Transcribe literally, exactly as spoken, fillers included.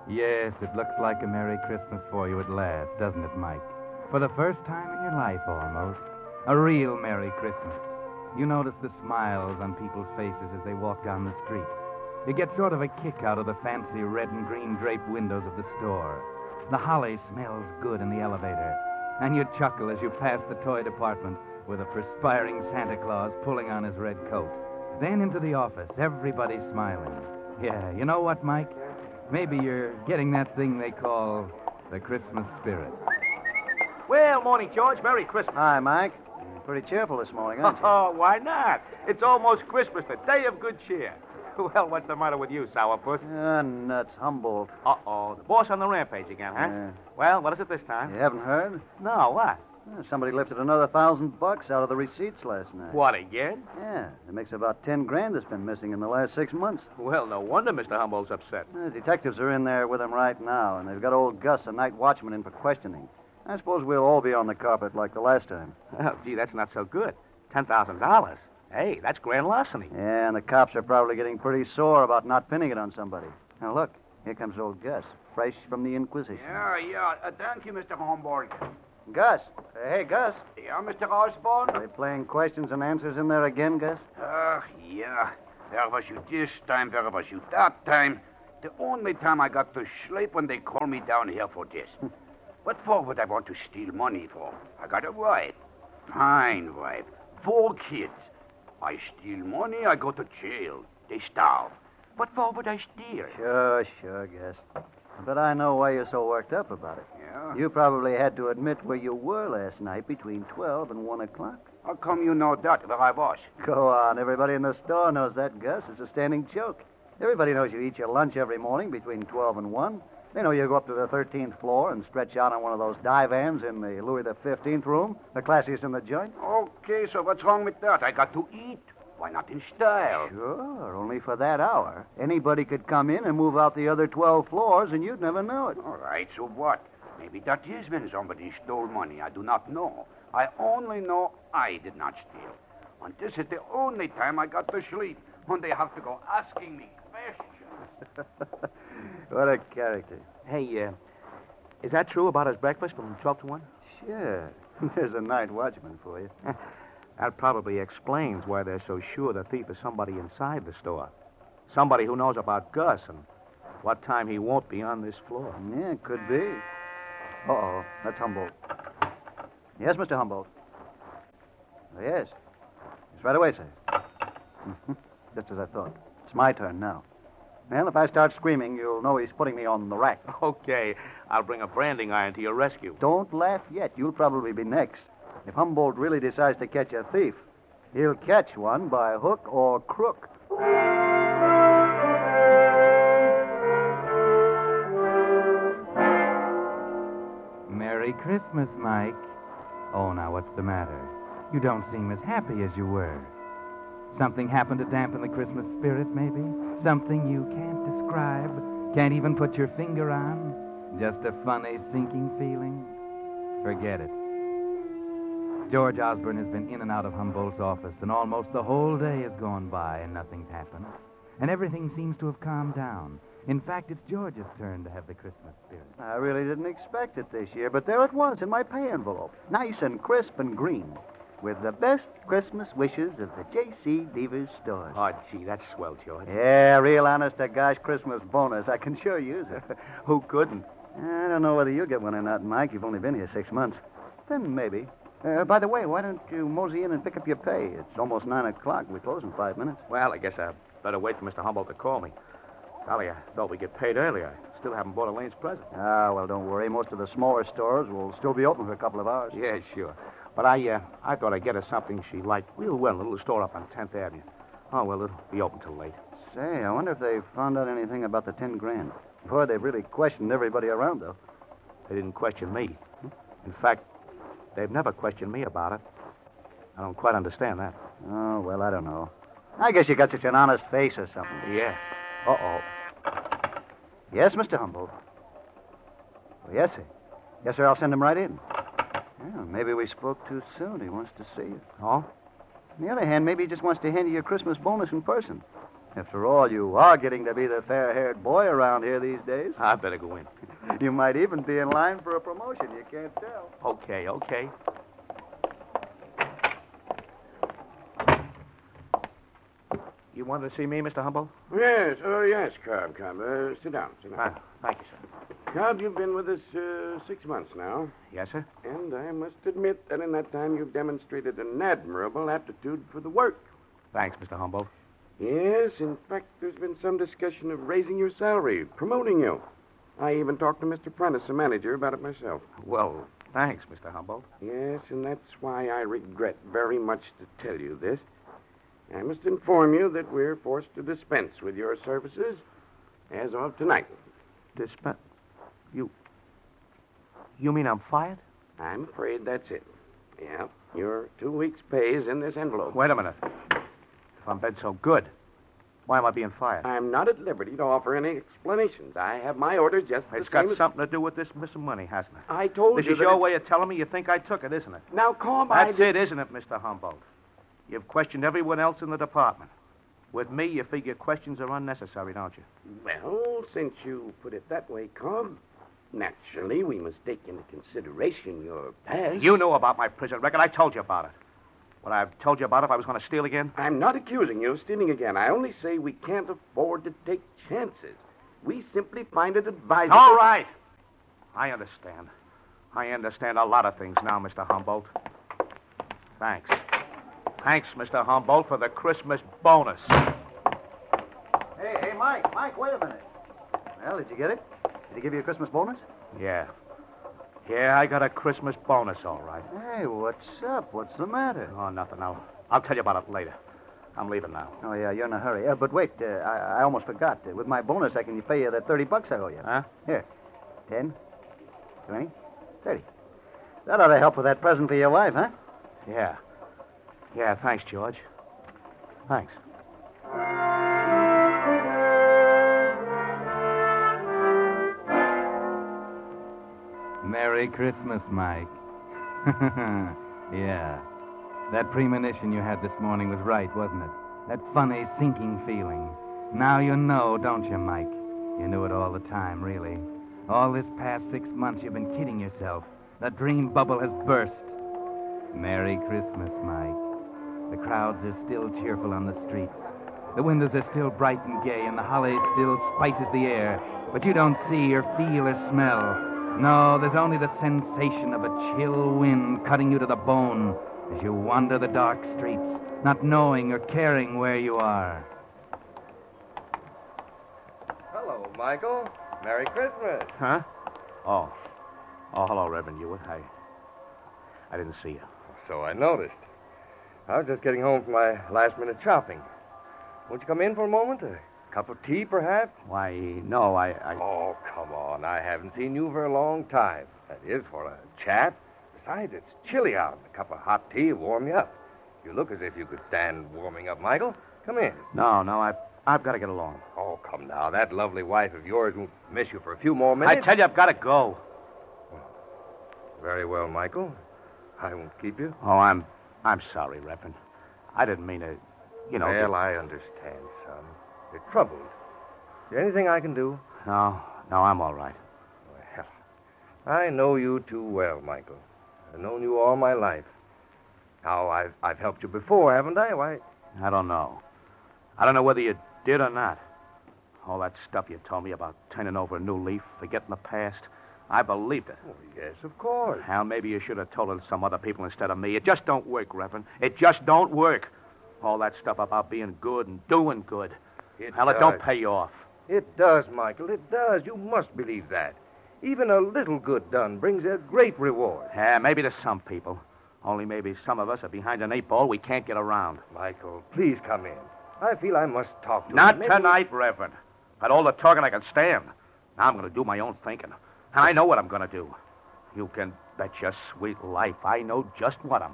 Yes, it looks like a Merry Christmas for you at last, doesn't it, Mike? For the first time in your life, almost. A real Merry Christmas. You notice the smiles on people's faces as they walk down the street. You get sort of a kick out of the fancy red and green draped windows of the store. The holly smells good in the elevator. And you chuckle as you pass the toy department with a perspiring Santa Claus pulling on his red coat. Then into the office, everybody smiling. Yeah, you know what, Mike? Maybe you're getting that thing they call the Christmas spirit. Well, morning, George. Merry Christmas. Hi, Mike. You're pretty cheerful this morning, aren't you? Oh, why not? It's almost Christmas, the day of good cheer. Well, what's the matter with you, sourpuss? Ah, nuts. Humboldt. Uh-oh. The boss on the rampage again, huh? Yeah. Well, what is it this time? You haven't heard? No, what? Ah, somebody lifted another thousand bucks out of the receipts last night. What, again? Yeah, it makes about ten grand that's been missing in the last six months. Well, no wonder Mister Humboldt's upset. The detectives are in there with him right now, and they've got old Gus, a night watchman, in for questioning. I suppose we'll all be on the carpet like the last time. Well, gee, that's not so good. ten thousand dollars. Hey, that's grand larceny. Yeah, and the cops are probably getting pretty sore about not pinning it on somebody. Now, look, here comes old Gus, fresh from the Inquisition. Yeah, yeah. Uh, thank you, Mister Homburg. Gus. Uh, hey, Gus. Yeah, Mister Osborne? Are they playing questions and answers in there again, Gus? Ach, yeah. Where was you this time? Where was you that time? The only time I got to sleep when they call me down here for this. What for would I want to steal money for? I got a wife. Fine wife. Four kids. I steal money, I go to jail. They starve. What for would I steal? Sure, sure, Gus. But I know why you're so worked up about it. Yeah? You probably had to admit where you were last night between twelve and one o'clock. How come you know that, where I was? Go on. Everybody in the store knows that, Gus. It's a standing joke. Everybody knows you eat your lunch every morning between twelve and one. They know you go up to the thirteenth floor and stretch out on one of those divans in the Louis the fifteenth room, the classiest in the joint. Okay, so what's wrong with that? I got to eat. Why not in style? Sure, only for that hour. Anybody could come in and move out the other twelve floors, and you'd never know it. All right, so what? Maybe that is when somebody stole money. I do not know. I only know I did not steal. And this is the only time I got to sleep, when they have to go asking me questions. What a character. Hey, uh, is that true about his breakfast from twelve to one? Sure. There's a night watchman for you. That probably explains why they're so sure the thief is somebody inside the store. Somebody who knows about Gus and what time he won't be on this floor. Yeah, could be. Uh-oh, that's Humboldt. Yes, Mister Humboldt. Oh, yes. It's right away, sir. Mhm. Just as I thought. It's my turn now. Well, if I start screaming, you'll know he's putting me on the rack. Okay, I'll bring a branding iron to your rescue. Don't laugh yet. You'll probably be next. If Humboldt really decides to catch a thief, he'll catch one by hook or crook. Merry Christmas, Mike. Oh, now, what's the matter? You don't seem as happy as you were. Something happened to dampen the Christmas spirit, maybe? Something you can't describe, can't even put your finger on? Just a funny, sinking feeling? Forget it. George Osborne has been in and out of Humboldt's office, and almost the whole day has gone by, and nothing's happened. And everything seems to have calmed down. In fact, it's George's turn to have the Christmas spirit. I really didn't expect it this year, but there it was in my pay envelope. Nice and crisp and green. With the best Christmas wishes of the J C. Devers stores. Oh, gee, that's swell, George. Yeah, real honest-to-gosh Christmas bonus. I can sure use it. Who couldn't? I don't know whether you'll get one or not, Mike. You've only been here six months. Then maybe. Uh, by the way, why don't you mosey in and pick up your pay? It's almost nine o'clock. We close in five minutes. Well, I guess I better wait for Mister Humboldt to call me. Golly, I thought we'd get paid earlier. I still haven't bought Elaine's present. Ah, well, don't worry. Most of the smaller stores will still be open for a couple of hours. Yeah, sure. But I uh, I thought I'd get her something she liked real well, a little store up on tenth Avenue. Oh, well, it'll be open till late. Say, I wonder if they found out anything about the ten grand. Boy, they've really questioned everybody around, though. They didn't question me. In fact, they've never questioned me about it. I don't quite understand that. Oh, well, I don't know. I guess you got such an honest face or something. Yeah. Uh-oh. Yes, Mister Humboldt. Well, yes, sir. Yes, sir, I'll send him right in. Well, maybe we spoke too soon. He wants to see you. Oh? On the other hand, maybe he just wants to hand you your Christmas bonus in person. After all, you are getting to be the fair-haired boy around here these days. I better go in. You might even be in line for a promotion. You can't tell. Okay, okay. You wanted to see me, Mister Humboldt? Yes, oh, yes, Cobb, Cobb. Uh, sit down, sit down. Ah, thank you, sir. Cobb, you've been with us uh, six months now, Yes, sir? and I must admit that in that time you've demonstrated an admirable aptitude for the work. Thanks, Mister Humboldt. Yes, in fact, there's been some discussion of raising your salary, promoting you. I even talked to Mister Prentice, the manager, about it myself. Well, thanks, Mister Humboldt. Yes, and that's why I regret very much to tell you this. I must inform you that we're forced to dispense with your services as of tonight. Dispen... You... You mean I'm fired? I'm afraid that's it. Yeah, your two weeks' pay is in this envelope. Wait a minute. If I'm been so good, why am I being fired? I'm not at liberty to offer any explanations. I have my orders just the It's same got as... something to do with this missing money, hasn't it? I told This you is that your it- way of telling me you think I took it, isn't it? Now, Cobb, I... That's did- it, isn't it, Mister Humboldt? You've questioned everyone else in the department. With me, you figure questions are unnecessary, don't you? Well, since you put it that way, Cobb, naturally we must take into consideration your past. You knew about my prison record. I told you about it. Would I have told you about it if I was going to steal again? I'm not accusing you of stealing again. I only say we can't afford to take chances. We simply find it advisable... All right. I understand. I understand a lot of things now, Mister Humboldt. Thanks. Thanks, Mister Humboldt, for the Christmas bonus. Hey, hey, Mike. Mike, wait a minute. Well, did you get it? Did he give you a Christmas bonus? Yeah. Yeah, I got a Christmas bonus, all right. Hey, what's up? What's the matter? Oh, nothing. I'll, I'll tell you about it later. I'm leaving now. Oh, yeah, you're in a hurry. Uh, but wait, uh, I, I almost forgot. Uh, with my bonus, I can pay you that thirty bucks I owe you. Huh? Here. Ten, twenty, thirty. That ought to help with that present for your wife, huh? Yeah. Yeah, thanks, George. Thanks. Merry Christmas, Mike. Yeah. That premonition you had this morning was right, wasn't it? That funny, sinking feeling. Now you know, don't you, Mike? You knew it all the time, really. All this past six months you've been kidding yourself. The dream bubble has burst. Merry Christmas, Mike. The crowds are still cheerful on the streets. The windows are still bright and gay, and the holly still spices the air. But you don't see or feel or smell. No, there's only the sensation of a chill wind cutting you to the bone as you wander the dark streets, not knowing or caring where you are. Hello, Michael. Merry Christmas. Huh? Oh. Oh, hello, Reverend Hewitt. I... I didn't see you. So I noticed. I was just getting home from my last-minute shopping. Won't you come in for a moment? A cup of tea, perhaps? Why, no, I... I... Oh, come on. I haven't seen you for a long time. That is, for a chat. Besides, it's chilly out. A cup of hot tea will warm you up. You look as if you could stand warming up, Michael. Come in. No, no, I, I've got to get along. Oh, come now. That lovely wife of yours won't miss you for a few more I minutes. tell you, I've got to go. Very well, Michael. I won't keep you. Oh, I'm... I'm sorry, Reverend. I didn't mean to, you know... Well, I understand, son. You're troubled. Is there anything I can do? No, no, I'm all right. Well, I know you too well, Michael. I've known you all my life. Now, I've, I've helped you before, haven't I? Why? I don't know. I don't know whether you did or not. All that stuff you told me about turning over a new leaf, forgetting the past, I believed it. Oh, yes, of course. Hal, maybe you should have told it to some other people instead of me. It just don't work, Reverend. It just don't work. All that stuff about being good and doing good. It Hal, it does. don't pay you off. It does, Michael. It does. You must believe that. Even a little good done brings a great reward. Yeah, maybe to some people. Only maybe some of us are behind an eight ball we can't get around. Michael, please come in. I feel I must talk to you. Not Maybe- tonight, Reverend. Had all the talking I can stand. Now I'm going to do my own thinking. And I know what I'm going to do. You can bet your sweet life I know just what I'm